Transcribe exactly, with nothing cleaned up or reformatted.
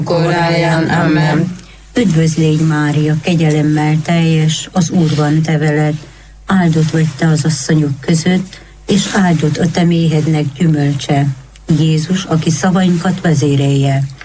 koráján. Amen. Üdvözl légy, Mária, kegyelemmel teljes, az Úr van te veled, áldott vagy te az asszonyok között, és áldott a te méhednek gyümölcse, Jézus, aki szavainkat vezérelje.